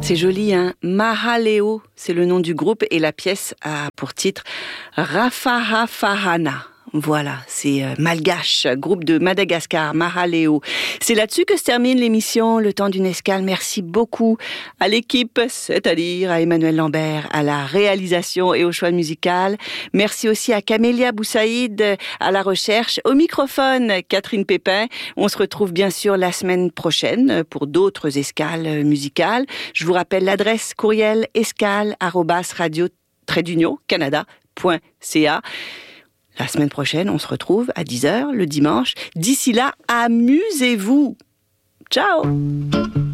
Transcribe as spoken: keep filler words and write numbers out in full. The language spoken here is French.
C'est joli, hein? Mahaleo, c'est le nom du groupe et la pièce a pour titre Rafahafahana. Voilà, c'est euh, malgache, groupe de Madagascar, Mahaleo. C'est là-dessus que se termine l'émission, le temps d'une escale. Merci beaucoup à l'équipe, c'est-à-dire à Emmanuel Lambert, à la réalisation et au choix musical. Merci aussi à Camélia Boussaïd, à la recherche. Au microphone, Catherine Pépin. On se retrouve bien sûr la semaine prochaine pour d'autres escales musicales. Je vous rappelle l'adresse courriel escale arobase radio trait d'union canada point c a. La semaine prochaine, on se retrouve à dix heures le dimanche. D'ici là, amusez-vous. Ciao!